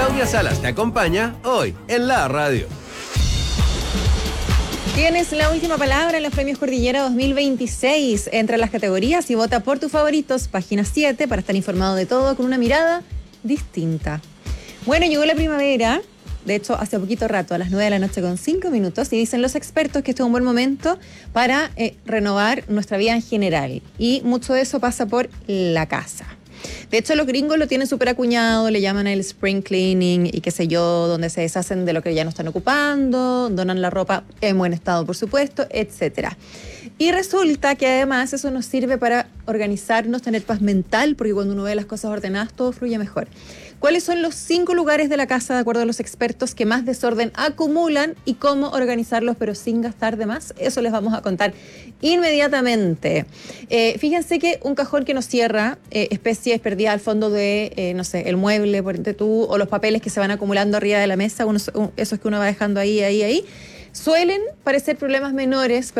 Claudia Salas te acompaña hoy en la radio. Tienes la última palabra en los Premios Cordillera 2026. Entra en las categorías y vota por tus favoritos. Página 7 para estar informado de todo con una mirada distinta. Bueno, llegó la primavera. De hecho, hace poquito rato, a las 9 de la noche con 5 minutos. Y dicen los expertos que este es un buen momento para renovar nuestra vida en general. Y mucho de eso pasa por la casa. De hecho, los gringos lo tienen súper acuñado, le llaman el spring cleaning y qué sé yo, donde se deshacen de lo que ya no están ocupando, donan la ropa en buen estado, por supuesto, etcétera. Y resulta que además eso nos sirve para organizarnos, tener paz mental, porque cuando uno ve las cosas ordenadas, todo fluye mejor. ¿Cuáles son los 5 lugares de la casa, de acuerdo a los expertos, que más desorden acumulan y cómo organizarlos, pero sin gastar de más? Eso les vamos a contar inmediatamente. Fíjense que un cajón que no cierra, especies perdidas al fondo de, no sé, el mueble, por ejemplo, tú, o los papeles que se van acumulando arriba de la mesa, esos que uno va dejando ahí, suelen parecer problemas menores,